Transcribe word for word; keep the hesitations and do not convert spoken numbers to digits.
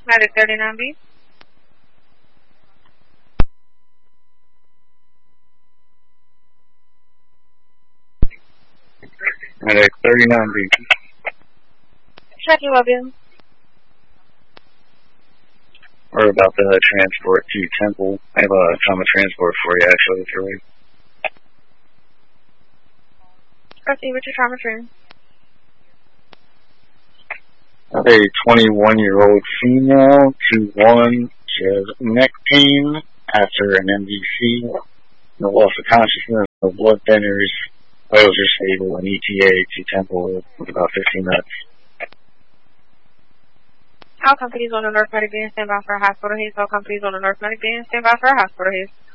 Medic thirty-nine B. Medic thirty-nine B. Check you up, you. We're about to transport to Temple. I have a trauma transport for you, actually, if you're ready. Proceed with your trauma train. A twenty-one-year-old female, two one. She has neck pain after an M V C. No loss of consciousness, no blood thinners. Vitals are stable, and E T A to Temple with about fifteen minutes. All companies on the North Medic being stand by for a hospital haze. All companies on the North Medic being stand by for a hospital haze.